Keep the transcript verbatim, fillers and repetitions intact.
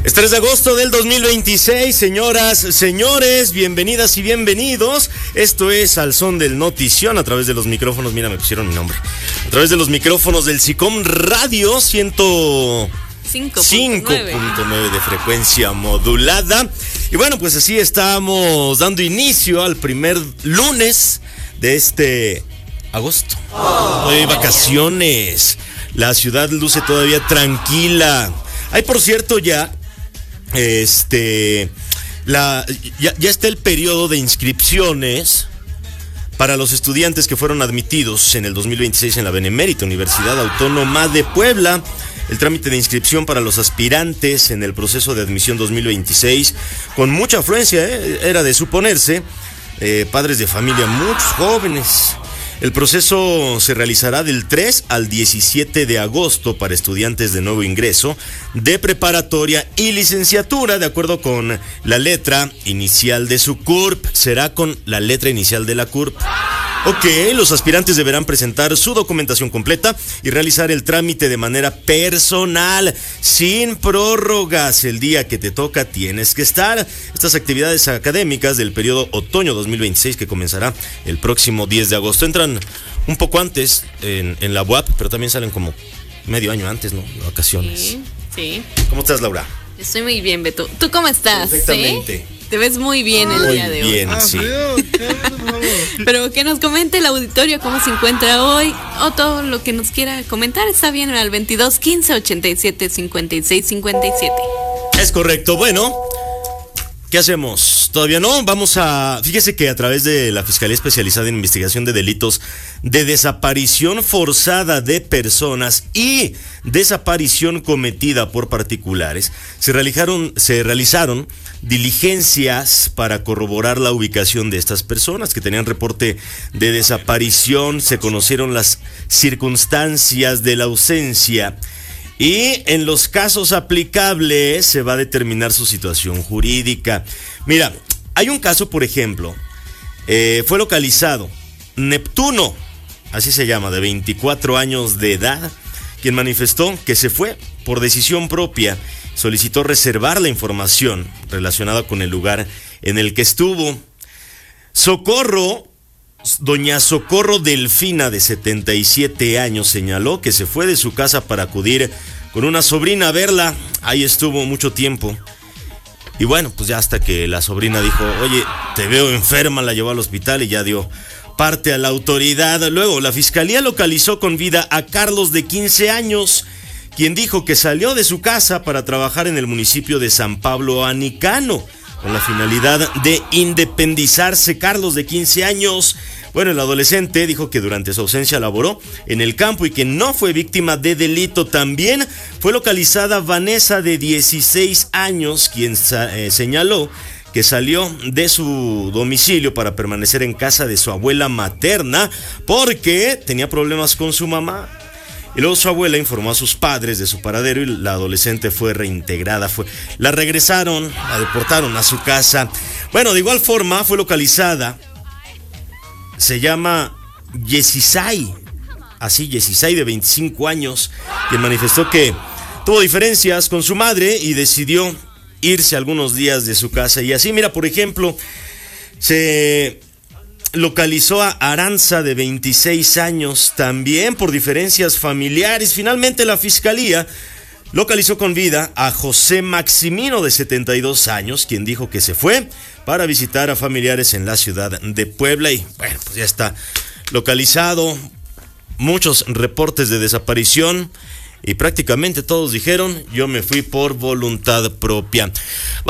Es tres de agosto del dos mil veintiséis, señoras, señores, bienvenidas y bienvenidos. Esto es Al Son del Notición a través de los micrófonos, mira, me pusieron mi nombre. A través de los micrófonos del SICOM Radio ciento cinco punto nueve de frecuencia modulada. Y bueno, pues así estamos dando inicio al primer lunes de este agosto. Oh. Hoy hay vacaciones, la ciudad luce todavía tranquila. Hay, por cierto, ya Este, la, ya, ya está el periodo de inscripciones para los estudiantes que fueron admitidos en el dos mil veintiséis en la Benemérita Universidad Autónoma de Puebla. El trámite de inscripción para los aspirantes en el proceso de admisión dos mil veintiséis, con mucha afluencia, ¿eh? Era de suponerse, eh, padres de familia, muchos jóvenes. El proceso se realizará del tres al diecisiete de agosto para estudiantes de nuevo ingreso, de preparatoria y licenciatura, de acuerdo con la letra inicial de su C U R P. Será con la letra inicial de la C U R P. Ok, los aspirantes deberán presentar su documentación completa y realizar el trámite de manera personal, sin prórrogas. El día que te toca tienes que estar. Estas actividades académicas del periodo otoño dos mil veintiséis, que comenzará el próximo diez de agosto, entran un poco antes en, en la U A P, pero también salen como medio año antes, ¿no? De vacaciones. Sí, sí. ¿Cómo estás, Laura? Estoy muy bien, Beto. ¿Tú cómo estás? Perfectamente. ¿Sí? Te ves muy bien el muy día de hoy. Bien, sí. Pero que nos comente el auditorio cómo se encuentra hoy, o todo lo que nos quiera comentar está bien al veintidós quince ochenta y siete cincuenta y seis cincuenta y siete. Es correcto. Bueno, ¿qué hacemos? ¿Todavía no? Vamos a... Fíjese que a través de la Fiscalía Especializada en Investigación de Delitos de Desaparición Forzada de Personas y Desaparición Cometida por Particulares, se realizaron, se realizaron diligencias para corroborar la ubicación de estas personas que tenían reporte de desaparición. Se conocieron las circunstancias de la ausencia y en los casos aplicables se va a determinar su situación jurídica. Mira, hay un caso, por ejemplo, eh, fue localizado Neptuno, así se llama, de veinticuatro años de edad, quien manifestó que se fue por decisión propia. Solicitó reservar la información relacionada con el lugar en el que estuvo. Socorro, doña Socorro Delfina, de setenta y siete años, señaló que se fue de su casa para acudir con una sobrina a verla. Ahí estuvo mucho tiempo. Y bueno, pues ya hasta que la sobrina dijo, oye, te veo enferma, la llevó al hospital y ya dio parte a la autoridad. Luego, la fiscalía localizó con vida a Carlos, de quince años, quien dijo que salió de su casa para trabajar en el municipio de San Pablo Anicano, con la finalidad de independizarse. Carlos, de quince años, bueno, el adolescente dijo que durante su ausencia laboró en el campo y que no fue víctima de delito. También fue localizada Vanessa, de dieciséis años, quien eh, señaló que salió de su domicilio para permanecer en casa de su abuela materna porque tenía problemas con su mamá. Y luego su abuela informó a sus padres de su paradero y la adolescente fue reintegrada. Fue, la regresaron, la deportaron a su casa. Bueno, de igual forma fue localizada, se llama Yesisay, así Yesisay, de veinticinco años, quien manifestó que tuvo diferencias con su madre y decidió irse algunos días de su casa. Y así, mira, por ejemplo, se localizó a Aranza, de veintiséis años, también por diferencias familiares. Finalmente, la fiscalía localizó con vida a José Maximino, de setenta y dos años, quien dijo que se fue para visitar a familiares en la ciudad de Puebla. Y bueno, pues ya está localizado. Muchos reportes de desaparición y prácticamente todos dijeron, yo me fui por voluntad propia.